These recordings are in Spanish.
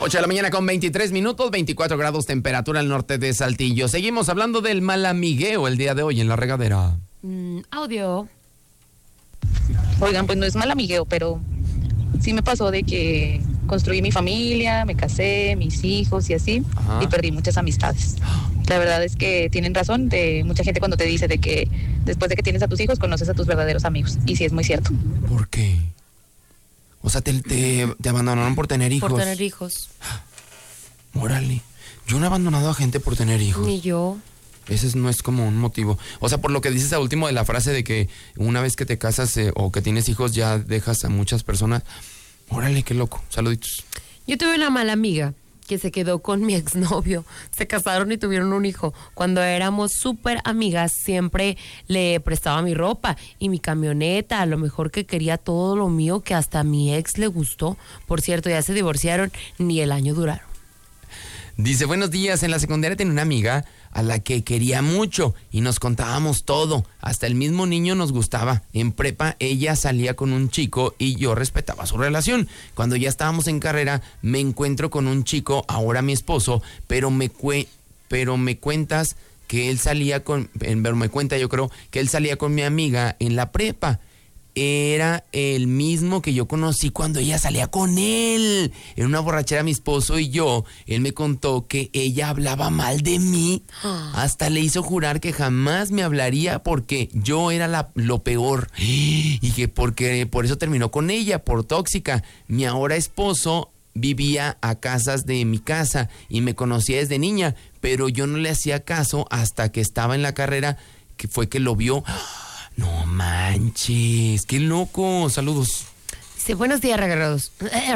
8 de la mañana con 23 minutos, 24 grados temperatura al norte de Saltillo. Seguimos hablando del mal amigueo el día de hoy en La Regadera. Audio. Oigan, pues no es mal amigueo, pero sí me pasó de que construí mi familia, me casé, mis hijos y así, y perdí muchas amistades. La verdad es que tienen razón de mucha gente cuando te dice de que después de que tienes a tus hijos conoces a tus verdaderos amigos, y sí es muy cierto. ¿Por qué? O sea, te abandonaron por tener hijos. Por tener hijos. Órale. Yo no he abandonado a gente por tener hijos. Ni yo. Ese no es como un motivo. O sea, por lo que dices a último de la frase de que una vez que te casas o que tienes hijos ya dejas a muchas personas. Órale, qué loco. Saluditos. Yo tuve una mala amiga que se quedó con mi exnovio. Se casaron y tuvieron un hijo. Cuando éramos súper amigas, siempre le prestaba mi ropa y mi camioneta. A lo mejor que quería todo lo mío, que hasta a mi ex le gustó. Por cierto, ya se divorciaron, ni el año duraron. Dice, buenos días, en la secundaria tenía una amiga a la que quería mucho y nos contábamos todo, hasta el mismo niño nos gustaba. En prepa ella salía con un chico y yo respetaba su relación. Cuando ya estábamos en carrera me encuentro con un chico, ahora mi esposo, pero me cuentas que él salía me cuenta yo creo que él salía con mi amiga en la prepa. Era el mismo que yo conocí cuando ella salía con él. En una borrachera mi esposo y yo, él me contó que ella hablaba mal de mí. Hasta le hizo jurar que jamás me hablaría porque yo era lo peor. Y que porque por eso terminó con ella, por tóxica. Mi ahora esposo vivía a casas de mi casa y me conocía desde niña, pero yo no le hacía caso hasta que estaba en la carrera, que fue que lo vio. No manches, qué loco. Saludos. Sí, buenos días, regaderos.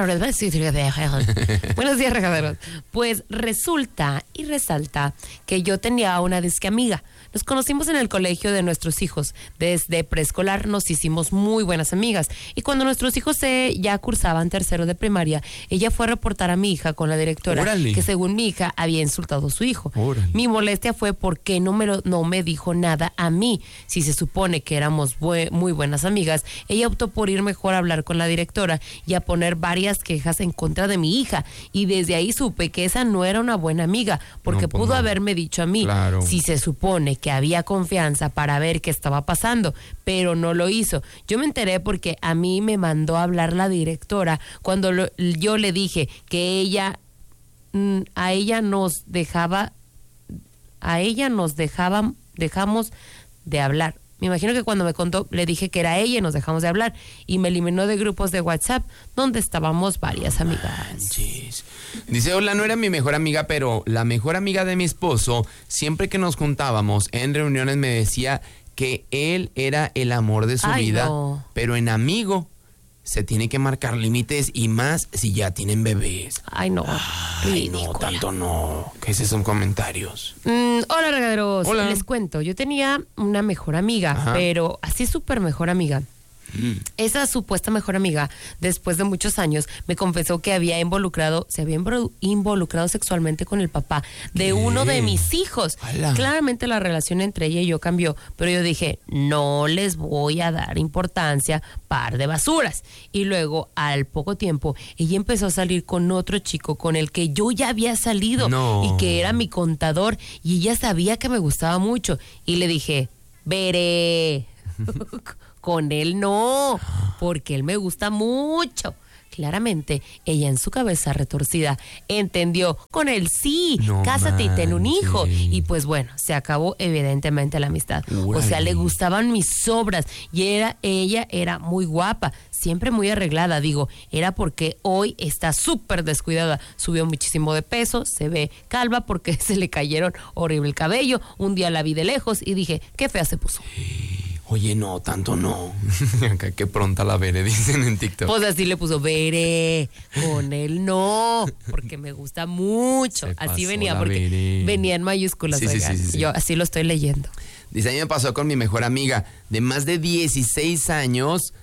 Buenos días, regaderos. Pues resulta y resalta que yo tenía una disque amiga. Nos conocimos en el colegio de nuestros hijos. Desde preescolar nos hicimos muy buenas amigas. Y cuando nuestros hijos ya cursaban tercero de primaria, ella fue a reportar a mi hija con la directora. ¡Órale! Que según mi hija había insultado a su hijo. ¡Órale! Mi molestia fue porque no me dijo nada a mí. Si se supone que éramos muy buenas amigas, ella optó por ir mejor a hablar con la directora y a poner varias quejas en contra de mi hija. Y desde ahí supe que esa no era una buena amiga, porque pudo haberme dicho a mí. Claro. Si se supone que había confianza para ver qué estaba pasando, pero no lo hizo. Yo me enteré porque a mí me mandó a hablar la directora cuando yo le dije que dejamos de hablar. Me imagino que cuando me contó, le dije que era ella y nos dejamos de hablar. Y me eliminó de grupos de WhatsApp donde estábamos varias amigas. Manches. Dice, hola, no era mi mejor amiga, pero la mejor amiga de mi esposo, siempre que nos juntábamos en reuniones me decía que él era el amor de su vida. No. Pero en amigo se tiene que marcar límites y más si ya tienen bebés. Ay, no. Ay, no, tanto no. ¿Qué es esos comentarios? Hola, regaderos. Hola. Les cuento, yo tenía una mejor amiga, pero así súper mejor amiga. Esa supuesta mejor amiga, después de muchos años, me confesó que se había involucrado sexualmente con el papá de uno de mis hijos. ¡Hala! Claramente la relación entre ella y yo cambió, pero yo dije, no les voy a dar importancia, par de basuras. Y luego, al poco tiempo, ella empezó a salir con otro chico con el que yo ya había salido y que era mi contador, y ella sabía que me gustaba mucho. Y le dije, veré. Con él no, porque él me gusta mucho. Claramente, ella en su cabeza retorcida entendió, con él sí, cásate y ten un hijo. Y pues bueno, se acabó evidentemente la amistad. O sea, le gustaban mis obras y ella era muy guapa, siempre muy arreglada. Digo, era porque hoy está súper descuidada. Subió muchísimo de peso, se ve calva porque se le cayeron horrible el cabello. Un día la vi de lejos y dije, qué fea se puso. Oye, no, tanto no. Qué pronta la veré, dicen en TikTok. Pues así le puso, veré, con él no, porque me gusta mucho. Así venía, porque venía en mayúsculas. Sí. Yo así lo estoy leyendo. Dice, a mí me pasó con mi mejor amiga de más de 16 años,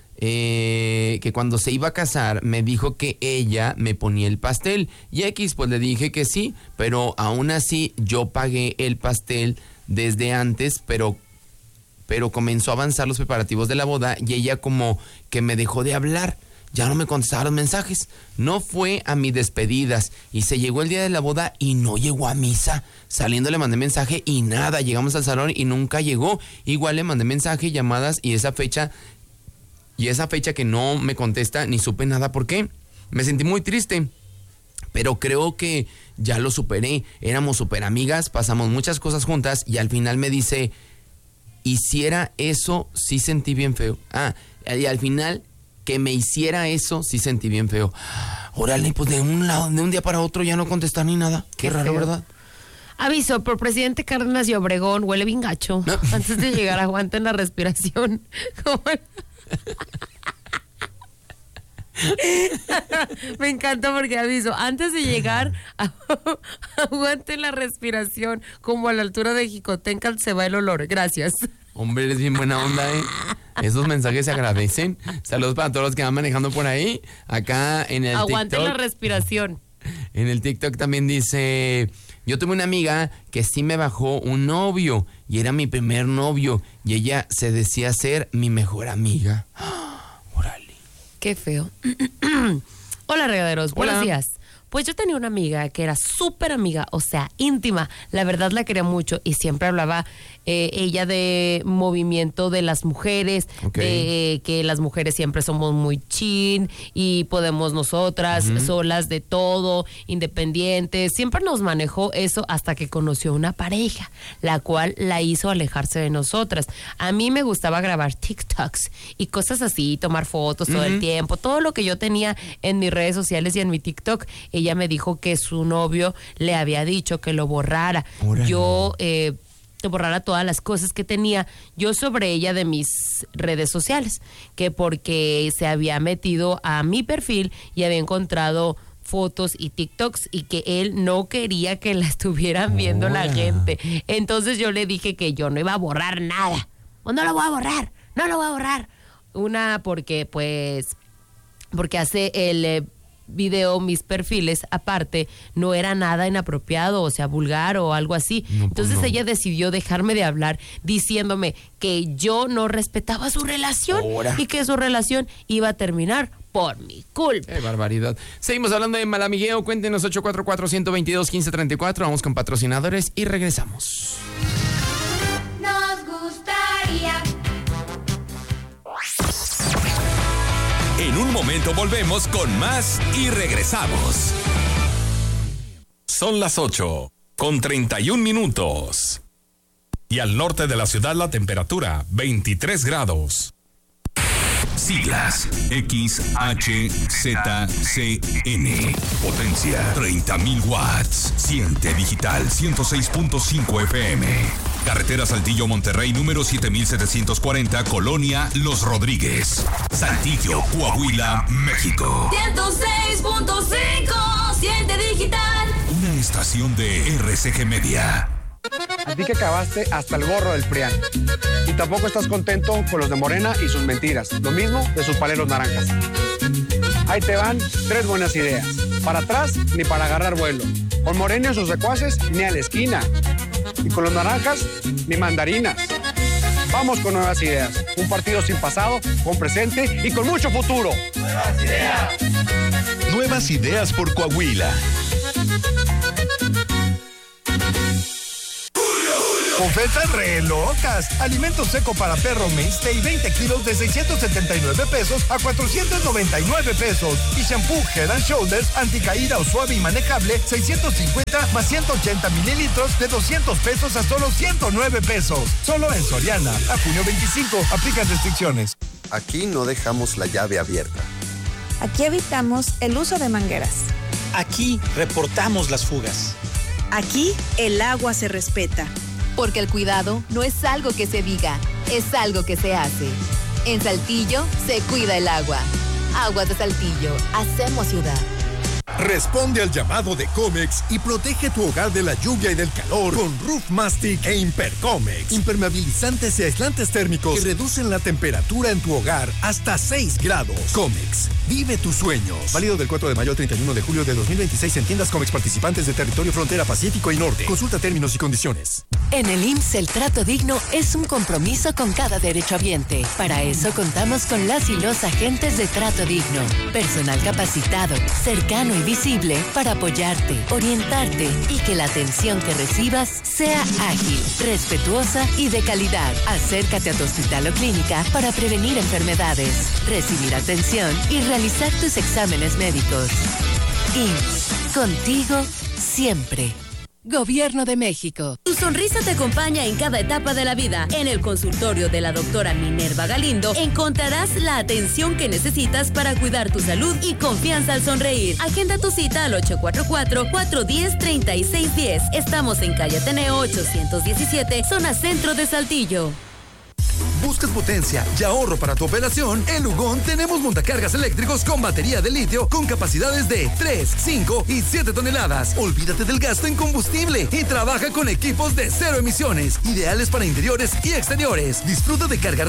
que cuando se iba a casar me dijo que ella me ponía el pastel. Y pues le dije que sí, pero aún así yo pagué el pastel desde antes, pero comenzó a avanzar los preparativos de la boda y ella como que me dejó de hablar. ya no me contestaba los mensajes. No fue a mis despedidas y se llegó el día de la boda y no llegó a misa. Saliendo le mandé mensaje y nada, llegamos al salón y nunca llegó. Igual le mandé mensaje, llamadas y esa fecha que no me contesta ni supe nada. ¿Por qué? Me sentí muy triste, pero creo que ya lo superé. Éramos súper amigas, pasamos muchas cosas juntas y al final me dice, hiciera eso, sí sentí bien feo. Y al final que me hiciera eso, sí sentí bien feo. Órale, pues de un día para otro ya no contestar ni nada. Qué raro, feo. ¿Verdad? Aviso, por Presidente Cárdenas y Obregón, huele bien gacho. No. Antes de llegar, aguanten la respiración. Me encanta porque aviso, antes de llegar, aguanten la respiración, como a la altura de Jicotencal se va el olor. Gracias. Hombre, eres bien buena onda, ¿eh? Esos mensajes se agradecen. Saludos para todos los que van manejando por ahí. Acá en el aguanten TikTok. La respiración. En el TikTok también dice, yo tuve una amiga que sí me bajó un novio y era mi primer novio y ella se decía ser mi mejor amiga. Órale. Qué feo. Hola, regaderos. Hola. Buenos días. Pues yo tenía una amiga que era súper amiga, o sea, íntima. La verdad la quería mucho y siempre hablaba ella de movimiento de las mujeres, de que las mujeres siempre somos muy chin y podemos nosotras solas de todo, independientes. Siempre nos manejó eso hasta que conoció una pareja, la cual la hizo alejarse de nosotras. A mí me gustaba grabar TikToks y cosas así, tomar fotos todo el tiempo. Todo lo que yo tenía en mis redes sociales y en mi TikTok, ella me dijo que su novio le había dicho que lo borrara. Órale. Yo que borrara todas las cosas que tenía yo sobre ella de mis redes sociales, que porque se había metido a mi perfil y había encontrado fotos y TikToks y que él no quería que la estuvieran viendo la gente. Entonces yo le dije que yo no iba a borrar nada. Pues no lo voy a borrar, no lo voy a borrar. Una, porque hace el video, mis perfiles, aparte, no era nada inapropiado, o sea, vulgar o algo así. No, entonces no. Ella decidió dejarme de hablar diciéndome que yo no respetaba su relación y que su relación iba a terminar por mi culpa. ¡Qué barbaridad! Seguimos hablando de malamigueo. Cuéntenos 844-122-1534. Vamos con patrocinadores y regresamos. Nos gustaría. En un momento volvemos con más y regresamos. Son las 8:31. Y al norte de la ciudad la temperatura 23 grados. Siglas XHZCN. Potencia 30.000 watts. Siente digital 106.5 FM. Carretera Saltillo Monterrey número 7740, Colonia Los Rodríguez. Saltillo, Coahuila, México. 106.5. Siente digital. Una estación de RCG Media. A ti que acabaste hasta el gorro del PRIAN. Y tampoco estás contento con los de Morena y sus mentiras. Lo mismo de sus paleros naranjas. Ahí te van 3 buenas ideas. Para atrás, ni para agarrar vuelo. Con Morena y sus secuaces, ni a la esquina. Y con los naranjas, ni mandarinas. Vamos con nuevas ideas. Un partido sin pasado, con presente y con mucho futuro. ¡Nuevas ideas! Nuevas ideas por Coahuila. Ofertas re locas. Alimento seco para perro Mainstay 20 kilos de 679 pesos a 499 pesos. Y shampoo Head and Shoulders anticaída o suave y manejable 650 más 180 mililitros de 200 pesos a solo 109 pesos. Solo en Soriana. A junio 25. Aplican restricciones. Aquí no dejamos la llave abierta. Aquí evitamos el uso de mangueras. Aquí reportamos las fugas. Aquí el agua se respeta. Porque el cuidado no es algo que se diga, es algo que se hace. En Saltillo se cuida el agua. Aguas de Saltillo, hacemos ciudad. Responde al llamado de Comex y protege tu hogar de la lluvia y del calor con Roof Mastic e Impercomex. Impermeabilizantes y aislantes térmicos que reducen la temperatura en tu hogar hasta 6 grados. Comex, vive tus sueños. Válido del 4 de mayo al 31 de julio de 2026 en tiendas Comex participantes de territorio frontera Pacífico y Norte. Consulta términos y condiciones. En el IMSS el trato digno es un compromiso con cada derechohabiente. Para eso contamos con las y los agentes de trato digno. Personal capacitado, cercano y visible para apoyarte, orientarte y que la atención que recibas sea ágil, respetuosa y de calidad. Acércate a tu hospital o clínica para prevenir enfermedades, recibir atención y realizar tus exámenes médicos. IMSS, contigo siempre. Gobierno de México. Tu sonrisa te acompaña en cada etapa de la vida. En el consultorio de la doctora Minerva Galindo encontrarás la atención que necesitas para cuidar tu salud y confianza al sonreír. Agenda tu cita al 844-410-3610. Estamos en calle Ateneo 817, zona centro de Saltillo. ¿Buscas potencia y ahorro para tu operación? En Lugón tenemos montacargas eléctricos con batería de litio con capacidades de 3, 5 y 7 toneladas. Olvídate del gasto en combustible y trabaja con equipos de 0 emisiones, ideales para interiores y exteriores. Disfruta de cargar